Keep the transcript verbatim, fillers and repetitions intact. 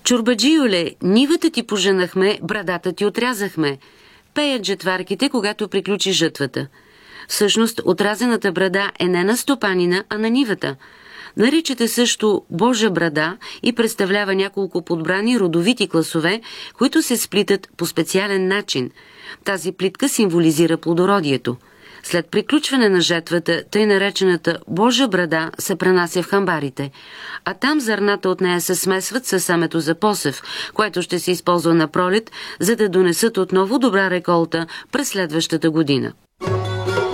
Чорбаджиоле, нивата ти поженахме, брадата ти отрязахме. Пеят жетварките, когато приключи жътвата. Всъщност, отразената брада е не на стопанина, а на нивата. Наричате също Божа брада и представлява няколко подбрани родовити класове, които се сплитат по специален начин. Тази плитка символизира плодородието. След приключване на жетвата, тъй наречената Божа брада се пренася в хамбарите, а там зърната от нея се смесват със семето за посев, което ще се използва на пролет, за да донесат отново добра реколта през следващата година.